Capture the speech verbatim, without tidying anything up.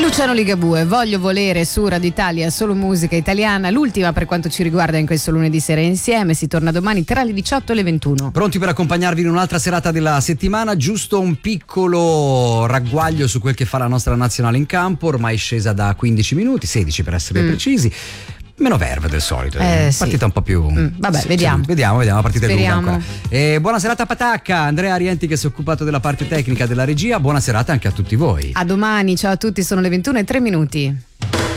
Luciano Ligabue, Voglio volere su Radio Italia, solo musica italiana, l'ultima per quanto ci riguarda in questo lunedì sera insieme. Si torna domani tra le diciotto e le ventuno. Pronti per accompagnarvi in un'altra serata della settimana, giusto un piccolo ragguaglio su quel che fa la nostra nazionale in campo, ormai scesa da quindici minuti, sedici per essere mm. precisi. Meno verve del solito, eh, partita sì. un po' più. Mm, vabbè, sì, vediamo. Sì, vediamo, vediamo. La partita Speriamo. è lunga ancora. E buona serata a Patacca, Andrea Arienti che si è occupato della parte tecnica della regia. Buona serata anche a tutti voi. A domani, ciao a tutti, sono le ventuno e tre minuti.